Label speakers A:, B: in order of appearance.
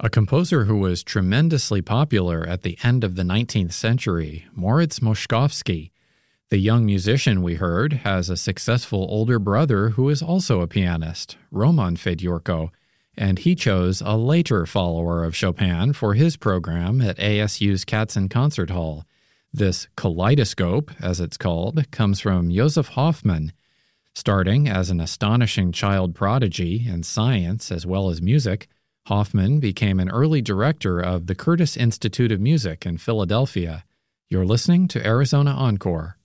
A: A composer who was tremendously popular at the end of the 19th century, Moritz Moszkowski. The young musician we heard has a successful older brother who is also a pianist, Roman Fedyorko, and he chose a later follower of Chopin for his program at ASU's Katzen Concert Hall. This kaleidoscope, as it's called, comes from Joseph Hoffmann. Starting as an astonishing child prodigy in science as well as music, Hoffmann became an early director of the Curtis Institute of Music in Philadelphia. You're listening to Arizona Encore.